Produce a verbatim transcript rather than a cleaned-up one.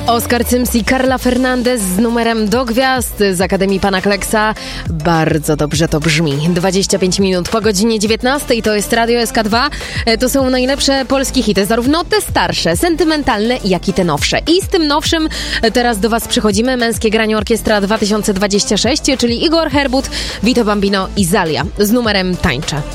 Oskar Cyms i Carla Fernandez z numerem Do Gwiazd z Akademii Pana Kleksa. Bardzo dobrze to brzmi. dwadzieścia pięć minut po godzinie dziewiętnastej, to jest Radio S K dwa. To są najlepsze polskie hity, zarówno te starsze, sentymentalne, jak i te nowsze. I z tym nowszym teraz do Was przychodzimy. Męskie granie orkiestra dwa tysiące dwadzieścia sześć, czyli Igor Herbut, Vito Bambino i Zalia z numerem Tańczę.